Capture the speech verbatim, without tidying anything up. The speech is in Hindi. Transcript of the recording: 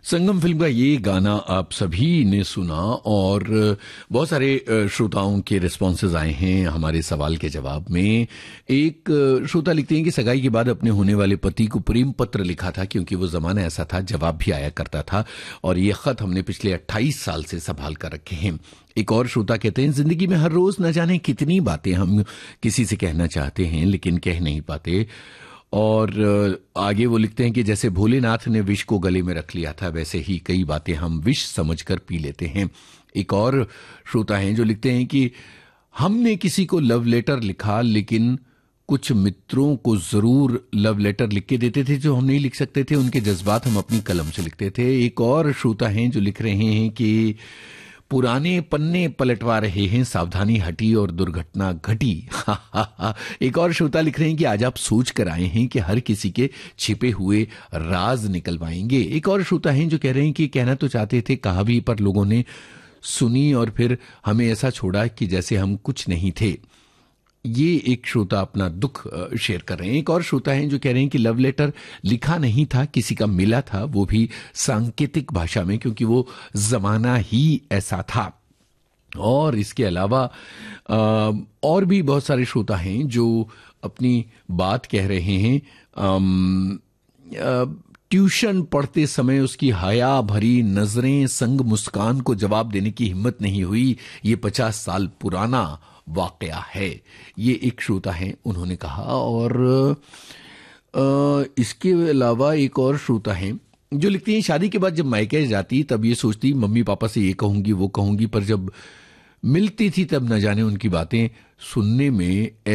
संगम फिल्म का ये गाना आप सभी ने सुना और बहुत सारे श्रोताओं के रिस्पॉन्सेज आए हैं हमारे सवाल के जवाब में। एक श्रोता लिखते हैं कि सगाई के बाद अपने होने वाले पति को प्रेम पत्र लिखा था क्योंकि वो जमाना ऐसा था, जवाब भी आया करता था और ये खत हमने पिछले अट्ठाईस साल से संभाल कर रखे हैं। एक और श्रोता कहते हैं जिंदगी में हर रोज न जाने कितनी बातें हम किसी से कहना चाहते हैं लेकिन कह नहीं पाते। और आगे वो लिखते हैं कि जैसे भोलेनाथ ने विष को गले में रख लिया था वैसे ही कई बातें हम विष समझकर पी लेते हैं। एक और श्रोता हैं जो लिखते हैं कि हमने किसी को लव लेटर लिखा लेकिन कुछ मित्रों को जरूर लव लेटर लिख के देते थे जो हम नहीं लिख सकते थे, उनके जज्बात हम अपनी कलम से लिखते थे। एक और श्रोता हैं जो लिख रहे हैं कि पुराने पन्ने पलटवा रहे हैं, सावधानी हटी और दुर्घटना घटी। एक और श्रोता लिख रहे हैं कि आज आप सोच कर आए हैं कि हर किसी के छिपे हुए राज निकलवाएंगे। एक और श्रोता हैं जो कह रहे हैं कि कहना तो चाहते थे, कहा भी, पर लोगों ने सुनी और फिर हमें ऐसा छोड़ा कि जैसे हम कुछ नहीं थे। ये एक श्रोता अपना दुख शेयर कर रहे हैं। एक और श्रोता हैं जो कह रहे हैं कि लव लेटर लिखा नहीं था, किसी का मिला था, वो भी सांकेतिक भाषा में क्योंकि वो जमाना ही ऐसा था। और इसके अलावा और भी बहुत सारे श्रोता हैं जो अपनी बात कह रहे हैं। ट्यूशन पढ़ते समय उसकी हया भरी नजरें संग मुस्कान को जवाब देने की हिम्मत नहीं हुई, ये पचास साल पुराना वाकया है। ये एक श्रोता है उन्होंने कहा। और इसके अलावा एक और श्रोता है जो लिखती हैं शादी के बाद जब मायके जाती तब ये सोचती मम्मी पापा से ये कहूंगी वो कहूंगी, पर जब मिलती थी तब न जाने उनकी बातें सुनने में